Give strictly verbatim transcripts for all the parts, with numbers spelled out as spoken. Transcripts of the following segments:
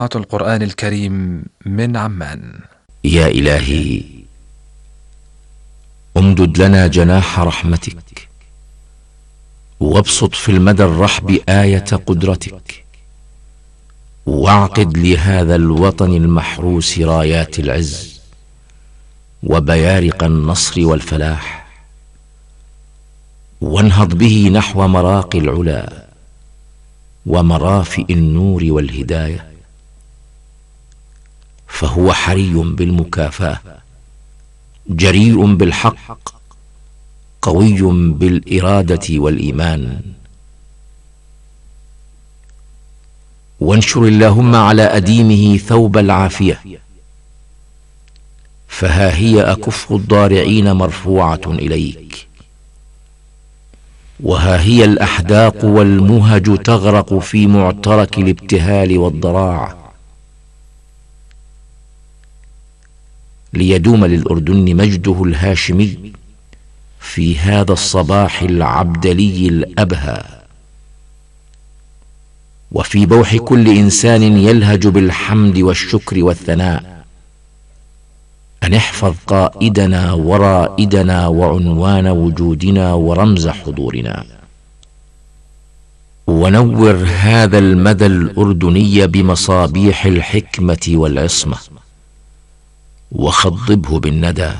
القرآن الكريم من عمان. يا إلهي، امدد لنا جناح رحمتك، وابسط في المدى الرحب آية قدرتك، واعقد لهذا الوطن المحروس رايات العز وبيارق النصر والفلاح، وانهض به نحو مراقي العلا ومرافئ النور والهداية، فهو حري بالمكافأة، جريء بالحق، قوي بالإرادة والإيمان. وانشر اللهم على أديمه ثوب العافية، فها هي أكف الضارعين مرفوعة إليك، وها هي الأحداق والمهج تغرق في معترك الابتهال والضراع، ليدوم للأردن مجده الهاشمي في هذا الصباح العبدلي الأبهى، وفي بوح كل إنسان يلهج بالحمد والشكر والثناء، أن احفظ قائدنا ورائدنا وعنوان وجودنا ورمز حضورنا، ونور هذا المدى الأردني بمصابيح الحكمة والعصمة، وخضبه بالندى،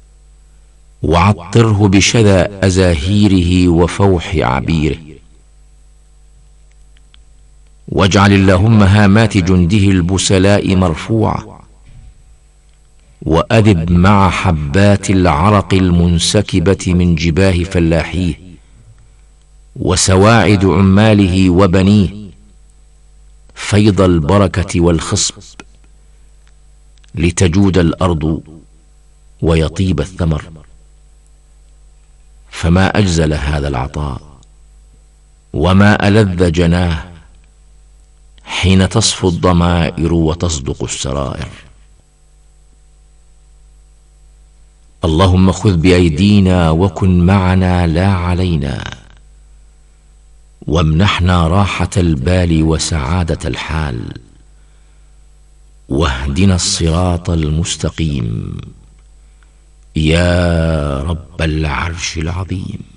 وعطره بشذا أزاهيره وفوح عبيره، واجعل اللهم هامات جنده البسلاء مرفوعة، وأذب مع حبات العرق المنسكبة من جباه فلاحيه وسواعد عماله وبنيه فيض البركة والخصب، لتجود الأرض ويطيب الثمر. فما أجزل هذا العطاء، وما ألذ جناه، حين تصفو الضمائر وتصدق السرائر. اللهم خذ بأيدينا وكن معنا لا علينا، وامنحنا راحة البال وسعادة الحال، واهدنا الصراط المستقيم يا رب العرش العظيم.